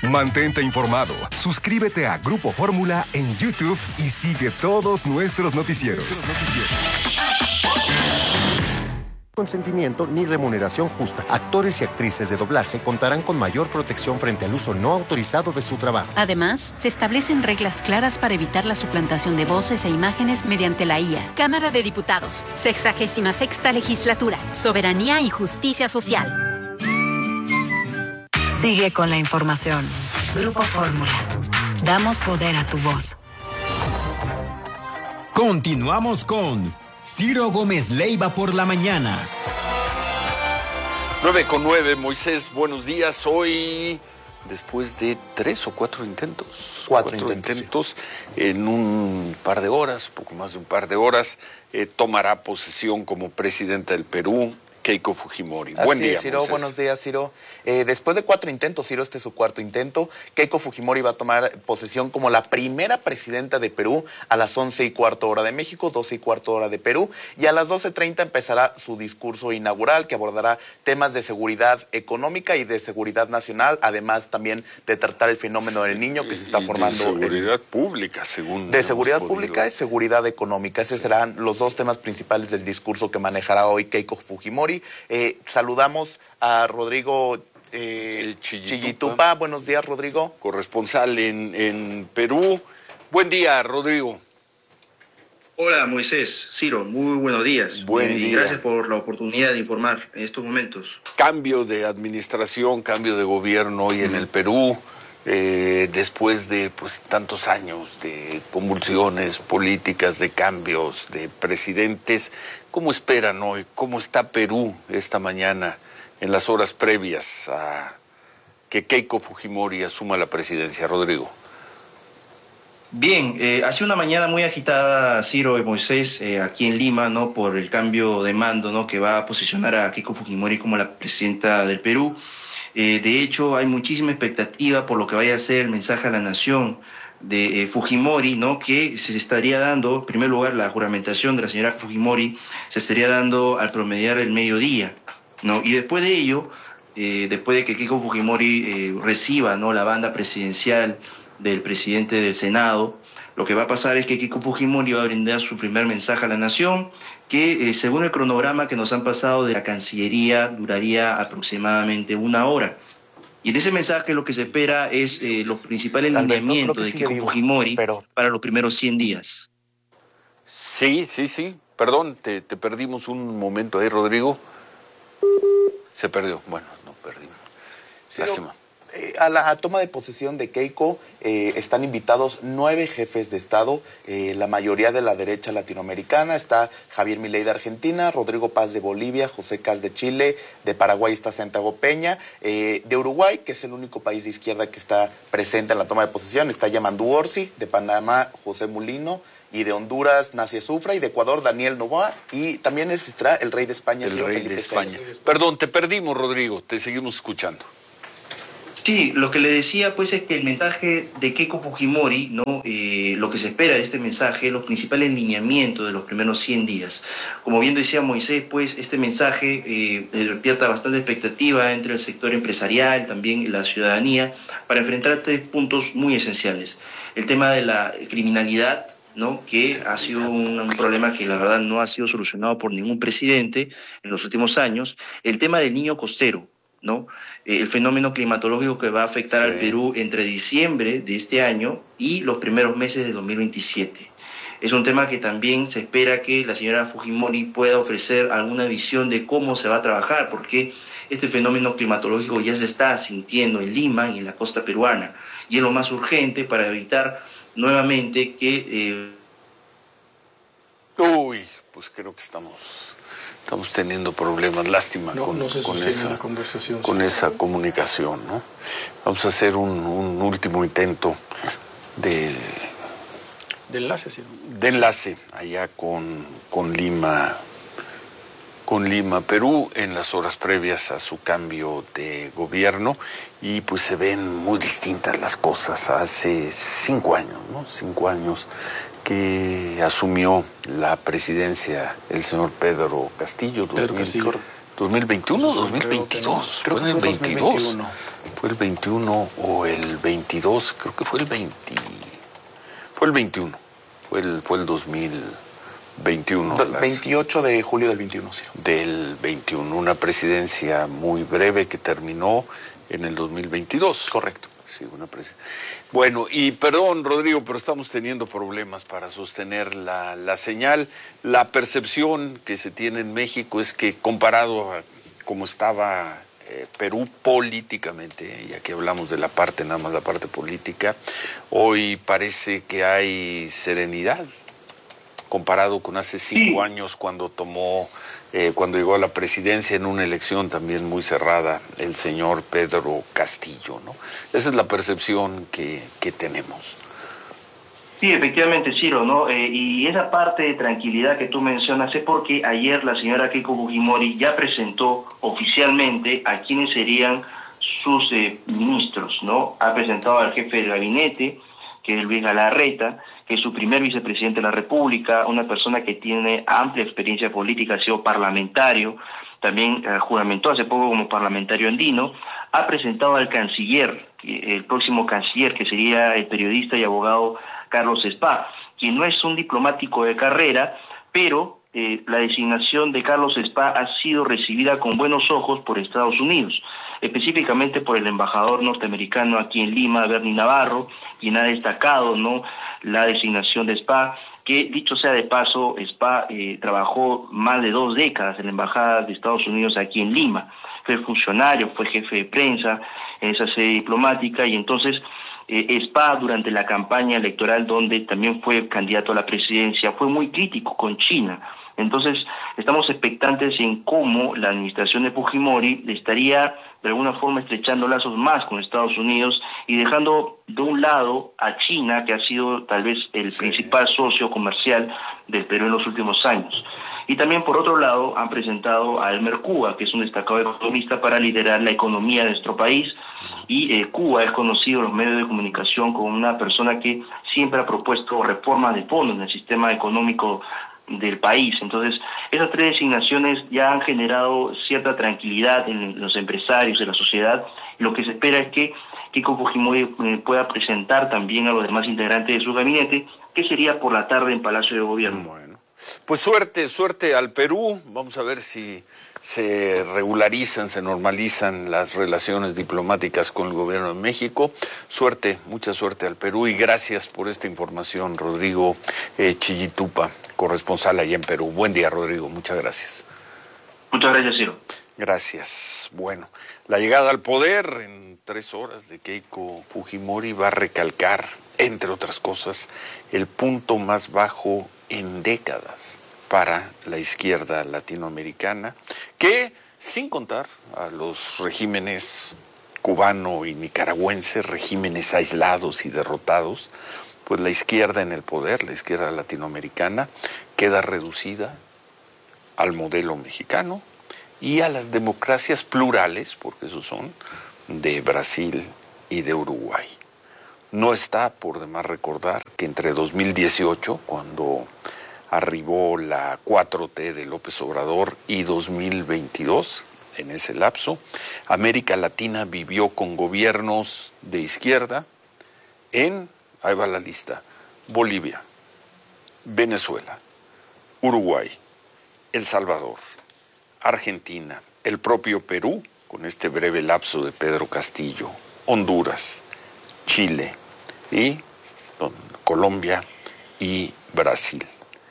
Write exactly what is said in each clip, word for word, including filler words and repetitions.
Mantente informado, suscríbete a Grupo Fórmula en YouTube y sigue todos nuestros noticieros. Consentimiento ni remuneración justa. Actores y actrices de doblaje contarán con mayor protección frente al uso no autorizado de su trabajo. Además, se establecen reglas claras para evitar la suplantación de voces e imágenes mediante la I A. Cámara de Diputados, sexagésima sexta legislatura, soberanía y justicia social. Sigue con la información. Grupo Fórmula. Damos poder a tu voz. Continuamos con Ciro Gómez Leiva por la mañana. nueve con nueve, Moisés, buenos días. Hoy, después de tres o cuatro intentos, cuatro, cuatro intentos, intentos sí. en un par de horas, poco más de un par de horas, eh, tomará posesión como presidenta del Perú, Keiko Fujimori. Así Buen día, es, Ciro. Moisés. Buenos días, Ciro. Eh, después de cuatro intentos, Ciro, este es su cuarto intento, Keiko Fujimori va a tomar posesión como la primera presidenta de Perú a las once y cuarto hora de México, doce y cuarto hora de Perú, y a las doce treinta empezará su discurso inaugural que abordará temas de seguridad económica y de seguridad nacional, además también de tratar el fenómeno del niño que se está y formando. De seguridad en... pública, según... De seguridad pública y seguridad económica. Esos serán los dos temas principales del discurso que manejará hoy Keiko Fujimori. Eh, saludamos a Rodrigo eh, Chillitupa. Chillitupa. Buenos días, Rodrigo. Corresponsal en, en Perú. Buen día, Rodrigo. Hola, Moisés, Ciro, muy buenos días. Buen y día. Gracias por la oportunidad de informar en estos momentos. Cambio de administración, cambio de gobierno hoy en el Perú, eh, después de pues tantos años de convulsiones políticas, de cambios de presidentes. ¿Cómo esperan hoy? ¿Cómo está Perú esta mañana en las horas previas a que Keiko Fujimori asuma la presidencia? Rodrigo. Bien, eh, ha sido una mañana muy agitada, Ciro y Moisés, eh, aquí en Lima, ¿no? Por el cambio de mando, ¿no? Que va a posicionar a Keiko Fujimori como la presidenta del Perú. Eh, de hecho, hay muchísima expectativa por lo que vaya a ser el mensaje a la nación de eh, Fujimori, ¿no? Que se estaría dando, en primer lugar, la juramentación de la señora Fujimori se estaría dando al promediar el mediodía, ¿no? Y después de ello, eh, después de que Keiko Fujimori eh, reciba, ¿no? la banda presidencial del presidente del Senado, lo que va a pasar es que Keiko Fujimori va a brindar su primer mensaje a la nación, que eh, según el cronograma que nos han pasado de la Cancillería, duraría aproximadamente una hora. Y en ese mensaje lo que se espera es eh, los principales lineamientos de Keiko Fujimori pero... para los primeros cien días. Sí, sí, sí. Perdón, te, te perdimos un momento ahí, Rodrigo. Se perdió. Bueno, no perdimos. Sí, Lástima. Eh, a la a toma de posesión de Keiko eh, están invitados nueve jefes de Estado, eh, la mayoría de la derecha latinoamericana. Está Javier Milei de Argentina, Rodrigo Paz de Bolivia, José Caz de Chile, de Paraguay está Santiago Peña, eh, de Uruguay, que es el único país de izquierda que está presente en la toma de posesión, está Yamandu Orsi, de Panamá José Mulino, y de Honduras Nacia Sufra, y de Ecuador Daniel Noboa, y también estará el rey de España, el rey Felipe de España. Seyes. Perdón, te perdimos, Rodrigo, te seguimos escuchando. Sí, lo que le decía pues es que el mensaje de Keiko Fujimori, ¿no? Eh, lo que se espera de este mensaje, los principales lineamientos de los primeros cien días. Como bien decía Moisés, pues este mensaje eh, despierta bastante expectativa entre el sector empresarial, también la ciudadanía, para enfrentar tres puntos muy esenciales. El tema de la criminalidad, ¿no? Que ha sido un, un problema que la verdad no ha sido solucionado por ningún presidente en los últimos años. El tema del niño costero, ¿no? Eh, el fenómeno climatológico que va a afectar sí. al Perú entre diciembre de este año y los primeros meses de dos mil veintisiete. Es un tema que también se espera que la señora Fujimori pueda ofrecer alguna visión de cómo se va a trabajar, porque este fenómeno climatológico ya se está sintiendo en Lima y en la costa peruana, y es lo más urgente para evitar nuevamente que... Eh... Uy, pues creo que estamos... Estamos teniendo problemas, lástima no, con, no se con, esa, conversación, con sí. esa comunicación, ¿no? Vamos a hacer un, un último intento de... De enlace, sí. De enlace allá con, con Lima, con Lima, Perú, en las horas previas a su cambio de gobierno, y pues se ven muy distintas las cosas. Hace cinco años, ¿no? Cinco años que asumió la presidencia el señor Pedro Castillo, Pedro Castillo. dos mil veintiuno o dos mil veintidós, creo, creo fue en el que fue veintidós. fue el veintiuno o el veintidós, creo que fue el veinte, fue el veintiuno, fue el, fue el dos mil veintiuno. Do, veintiocho de julio del veintiuno, sí. Del veintiuno, una presidencia muy breve que terminó en el dos mil veintidós. Correcto. Sí, una presidencia. Bueno, y perdón, Rodrigo, pero estamos teniendo problemas para sostener la, la señal. La percepción que se tiene en México es que comparado a cómo estaba eh, Perú políticamente, y aquí hablamos de la parte, nada más la parte política, hoy parece que hay serenidad comparado con hace cinco sí. años cuando tomó, eh, cuando llegó a la presidencia en una elección también muy cerrada, el señor Pedro Castillo, ¿no? Esa es la percepción que, que tenemos. Sí, efectivamente, Ciro, ¿no? Eh, y esa parte de tranquilidad que tú mencionas es porque ayer la señora Keiko Fujimori ya presentó oficialmente a quienes serían sus eh, ministros, ¿no? Ha presentado al jefe del gabinete, que es Luis Galarreta, que es su primer vicepresidente de la República, una persona que tiene amplia experiencia política, ha sido parlamentario, también eh, juramentó hace poco como parlamentario andino, ha presentado al canciller, el próximo canciller, que sería el periodista y abogado Carlos Spa, quien no es un diplomático de carrera, pero eh, la designación de Carlos Spa ha sido recibida con buenos ojos por Estados Unidos, específicamente por el embajador norteamericano aquí en Lima, Bernie Navarro, quien ha destacado, ¿no?, la designación de Spa, que dicho sea de paso, Spa eh, trabajó más de dos décadas en la embajada de Estados Unidos aquí en Lima, fue funcionario, fue jefe de prensa en esa sede diplomática, y entonces eh, Spa durante la campaña electoral, donde también fue candidato a la presidencia, fue muy crítico con China. Entonces estamos expectantes en cómo la administración de Fujimori estaría de alguna forma estrechando lazos más con Estados Unidos y dejando de un lado a China, que ha sido tal vez el sí. principal socio comercial del Perú en los últimos años. Y también, por otro lado, han presentado a Elmer Cuba, que es un destacado economista, para liderar la economía de nuestro país. Y eh, Cuba es conocido en los medios de comunicación como una persona que siempre ha propuesto reformas de fondo en el sistema económico del país. Entonces, esas tres designaciones ya han generado cierta tranquilidad en los empresarios, en la sociedad. Lo que se espera es que Keiko Fujimori pueda presentar también a los demás integrantes de su gabinete, que sería por la tarde en Palacio de Gobierno. Bueno, pues suerte, suerte al Perú. Vamos a ver si se regularizan, se normalizan las relaciones diplomáticas con el gobierno de México. Suerte, mucha suerte al Perú, y gracias por esta información, Rodrigo eh, Chillitupa, corresponsal allá en Perú. Buen día, Rodrigo, muchas gracias. Muchas gracias, Ciro. Gracias. Bueno, la llegada al poder en tres horas de Keiko Fujimori va a recalcar, entre otras cosas, el punto más bajo en décadas para la izquierda latinoamericana, que, sin contar a los regímenes cubano y nicaragüense, regímenes aislados y derrotados, pues la izquierda en el poder, la izquierda latinoamericana, queda reducida al modelo mexicano y a las democracias plurales, porque esos son, de Brasil y de Uruguay. No está por demás recordar que entre dos mil dieciocho, cuando arribó la cuatro T de López Obrador, y dos mil veintidós, en ese lapso, América Latina vivió con gobiernos de izquierda en, ahí va la lista, Bolivia, Venezuela, Uruguay, El Salvador, Argentina, el propio Perú, con este breve lapso de Pedro Castillo, Honduras, Chile y Colombia y Brasil.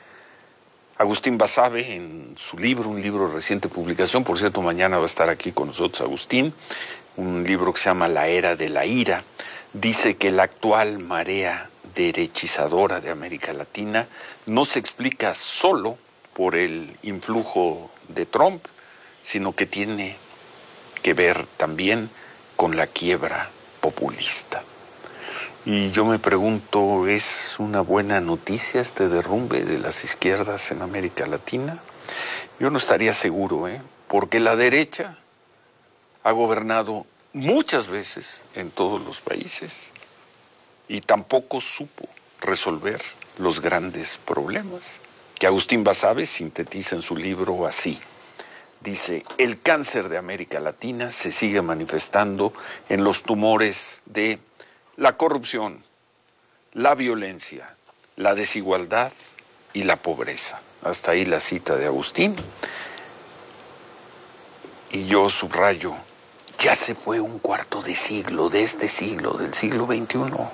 Agustín Basabe, en su libro, un libro de reciente publicación, por cierto, mañana va a estar aquí con nosotros Agustín, un libro que se llama La Era de la Ira, dice que la actual marea derechizadora de América Latina no se explica solo por el influjo de Trump, sino que tiene que ver también con la quiebra populista. Y yo me pregunto, ¿es una buena noticia este derrumbe de las izquierdas en América Latina? Yo no estaría seguro, ¿eh? Porque la derecha ha gobernado muchas veces en todos los países y tampoco supo resolver los grandes problemas, que Agustín Basabe sintetiza en su libro así: dice, el cáncer de América Latina se sigue manifestando en los tumores de la corrupción, la violencia, la desigualdad y la pobreza. Hasta ahí la cita de Agustín. Y yo subrayo, ya se fue un cuarto de siglo, de este siglo, del siglo veintiuno.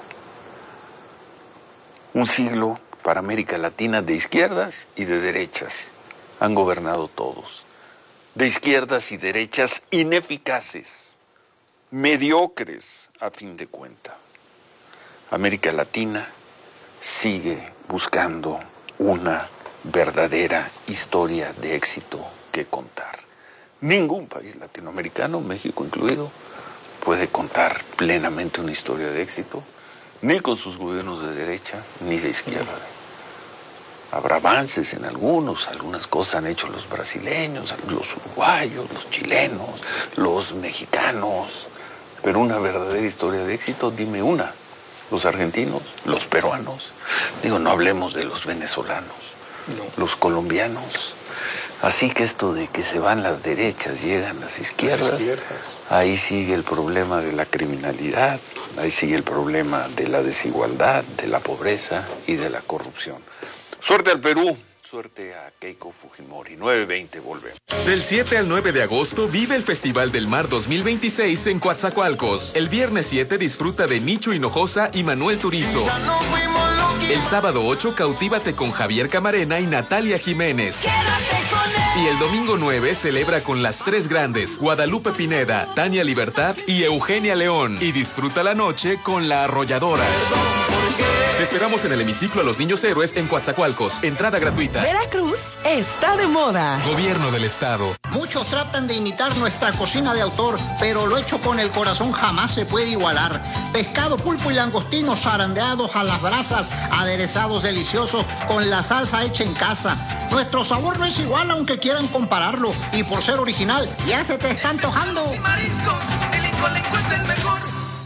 Un siglo para América Latina de izquierdas y de derechas. Han gobernado todos. De izquierdas y derechas ineficaces, mediocres a fin de cuenta. América Latina sigue buscando una verdadera historia de éxito que contar. Ningún país latinoamericano, México incluido, puede contar plenamente una historia de éxito, ni con sus gobiernos de derecha ni de izquierda. Habrá avances en algunos, algunas cosas han hecho los brasileños, los uruguayos, los chilenos, los mexicanos, pero una verdadera historia de éxito, dime una. Los argentinos, los peruanos, digo, no hablemos de los venezolanos, no. Los colombianos. Así que esto de que se van las derechas, llegan las izquierdas, las izquierdas, ahí sigue el problema de la criminalidad, ahí sigue el problema de la desigualdad, de la pobreza y de la corrupción. Suerte al Perú, suerte a Keiko Fujimori. nueve veinte, volvemos. Del siete al nueve de agosto vive el Festival del Mar dos mil veintiséis en Coatzacoalcos. El viernes siete disfruta de Nicho Hinojosa y Manuel Turizo. El sábado ocho cautívate con Javier Camarena y Natalia Jiménez. Y el domingo nueve celebra con las tres grandes, Guadalupe Pineda, Tania Libertad y Eugenia León. Y disfruta la noche con La Arrolladora. Te esperamos en el hemiciclo a los Niños Héroes en Coatzacoalcos. Entrada gratuita. Veracruz está de moda. Gobierno del Estado. Muchos tratan de imitar nuestra cocina de autor, pero lo hecho con el corazón jamás se puede igualar. Pescado, pulpo y langostinos zarandeados a las brasas, aderezados deliciosos con la salsa hecha en casa. Nuestro sabor no es igual aunque quieran compararlo, y por ser original ya se te está antojando. Mariscos, el Incoleco es el mejor.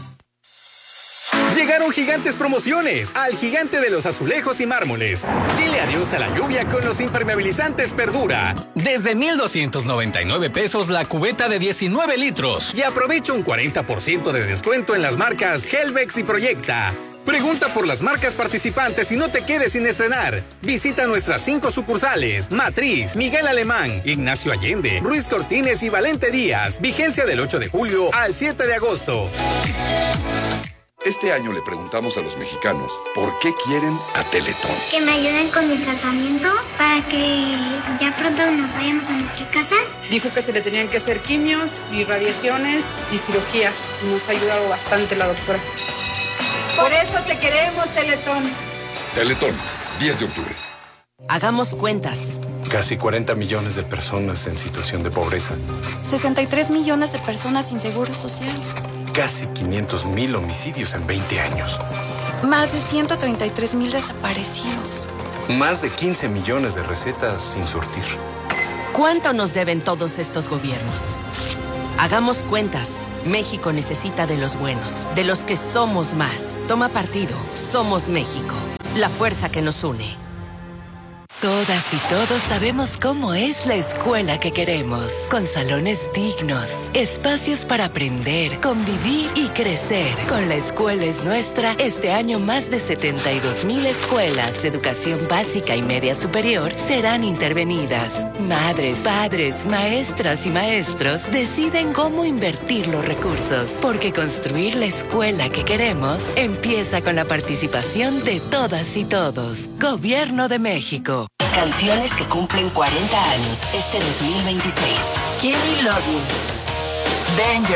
Llegaron gigantes promociones al gigante de los azulejos y mármoles. Dile adiós a la lluvia con los impermeabilizantes Perdura. Desde mil doscientos noventa y nueve pesos la cubeta de diecinueve litros. Y aprovecha un cuarenta por ciento de descuento en las marcas Helvex y Proyecta. Pregunta por las marcas participantes y no te quedes sin estrenar. Visita nuestras cinco sucursales: Matriz, Miguel Alemán, Ignacio Allende, Ruiz Cortines y Valente Díaz. Vigencia del ocho de julio al siete de agosto. Este año le preguntamos a los mexicanos por qué quieren a Teletón. Que me ayuden con mi tratamiento para que ya pronto nos vayamos a nuestra casa. Dijo que se le tenían que hacer quimios y radiaciones y cirugía. Nos ha ayudado bastante la doctora. Por eso te queremos, Teletón. Teletón, diez de octubre. Hagamos cuentas. Casi cuarenta millones de personas en situación de pobreza. sesenta y tres millones de personas sin seguro social. Casi quinientos mil homicidios en veinte años. Más de ciento treinta y tres mil desaparecidos. Más de quince millones de recetas sin surtir. ¿Cuánto nos deben todos estos gobiernos? Hagamos cuentas. México necesita de los buenos, de los que somos más. Toma partido. Somos México. La fuerza que nos une. Todas y todos sabemos cómo es la escuela que queremos, con salones dignos, espacios para aprender, convivir y crecer. Con La Escuela es Nuestra, este año más de setenta y dos mil escuelas de educación básica y media superior serán intervenidas. Madres, padres, maestras y maestros deciden cómo invertir los recursos, porque construir la escuela que queremos empieza con la participación de todas y todos. Gobierno de México. Canciones que cumplen cuarenta años este dos mil veintiséis. Kenny Loggins. Danger.